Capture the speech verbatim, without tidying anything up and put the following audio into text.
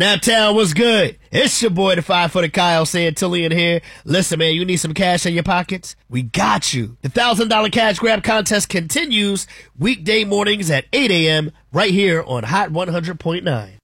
Snaptown, what's good? It's your boy, the five-footed Kyle Santillian here. Listen, man, you need some cash in your pockets? We got you. The one thousand dollars cash grab contest continues weekday mornings at eight a.m. right here on Hot one hundred point nine.